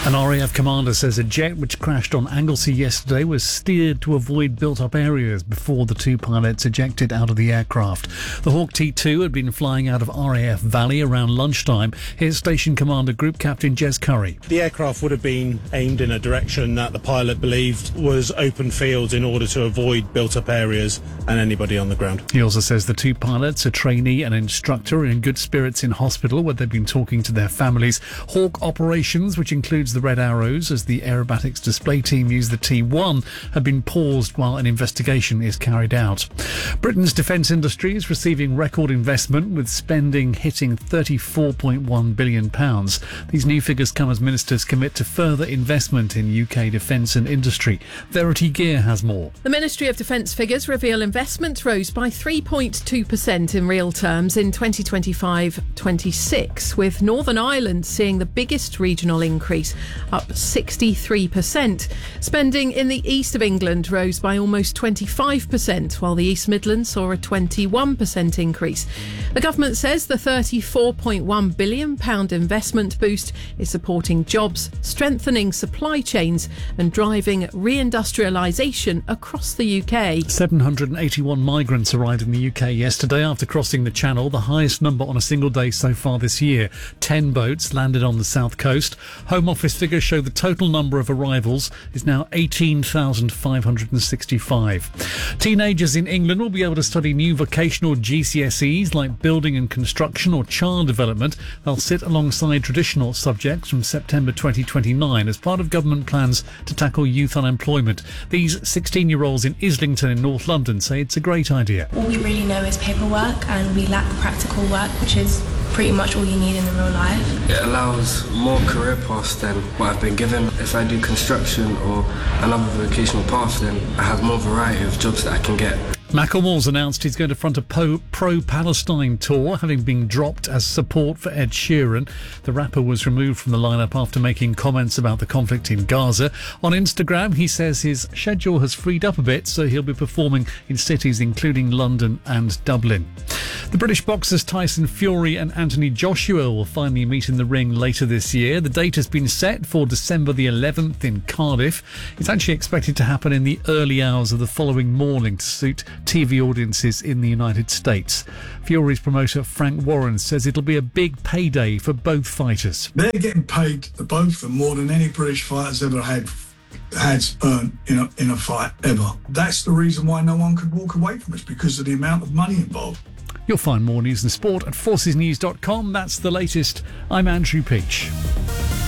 An RAF commander says a jet which crashed on Anglesey yesterday was steered to avoid built-up areas before the two pilots ejected out of the aircraft. The Hawk T2 had been flying out of RAF Valley around lunchtime. Here's Station Commander Group Captain Jez Curry. The aircraft would have been aimed in a direction that the pilot believed was open fields in order to avoid built-up areas and anybody on the ground. He also says the two pilots, a trainee and instructor, are in good spirits in hospital where they've been talking to their families. Hawk operations, which includes the Red Arrows as the aerobatics display team used the T1, have been paused while an investigation is carried out. Britain's defence industry is receiving record investment, with spending hitting £34.1 billion. These new figures come as ministers commit to further investment in UK defence and industry. Verity Gear has more. The Ministry of Defence figures reveal investment rose by 3.2% in real terms in 2025-26, with Northern Ireland seeing the biggest regional increase, up 63%. Spending in the east of England rose by almost 25%, while the East Midlands saw a 21% increase. The government says the £34.1 billion investment boost is supporting jobs, strengthening supply chains and driving reindustrialisation across the UK. 781 migrants arrived in the UK yesterday after crossing the Channel, the highest number on a single day so far this year. 10 boats landed on the south coast. Home Office figures show the total number of arrivals is now 18,565. Teenagers in England will be able to study new vocational GCSEs like building and construction or child development. They'll sit alongside traditional subjects from September 2029 as part of government plans to tackle youth unemployment. These 16-year-olds in Islington in North London say it's a great idea. All we really know is paperwork, and we lack practical work, which is pretty much all you need in the real life. It allows more career paths than what I've been given. If I do construction or another vocational path, then I have more variety of jobs that I can get. Macklemore's announced he's going to front a pro-Palestine tour, having been dropped as support for Ed Sheeran. The rapper was removed from the lineup after making comments about the conflict in Gaza. On Instagram, he says his schedule has freed up a bit, so he'll be performing in cities including London and Dublin. The British boxers Tyson Fury and Anthony Joshua will finally meet in the ring later this year. The date has been set for December the 11th in Cardiff. It's actually expected to happen in the early hours of the following morning to suit TV audiences in the United States. Fury's promoter Frank Warren says it'll be a big payday for both fighters. They're getting paid, both of them, more than any British fighters ever has earned in a fight ever. That's the reason why no one could walk away from it, because of the amount of money involved. You'll find more news and sport at forcesnews.com. That's the latest. I'm Andrew Peach.